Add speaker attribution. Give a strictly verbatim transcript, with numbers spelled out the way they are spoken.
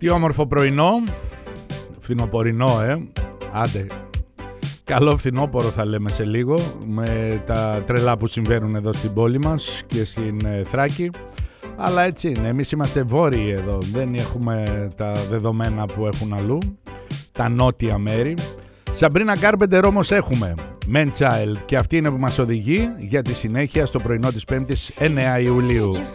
Speaker 1: Τι όμορφο πρωινό, φθινοπορεινό, ε, άντε, καλό φθινόπορο θα λέμε σε λίγο, με τα τρελά που συμβαίνουν εδώ στην πόλη μας και στην Θράκη. Αλλά έτσι είναι, εμείς είμαστε βόρειοι εδώ, δεν έχουμε τα δεδομένα που έχουν αλλού, τα νότια μέρη. Σαμπρίνα Κάρπεντερ όμως έχουμε, Man Child, και αυτή είναι που μας οδηγεί για τη συνέχεια στο πρωινό της Πέμπτης εννέα Ιουλίου.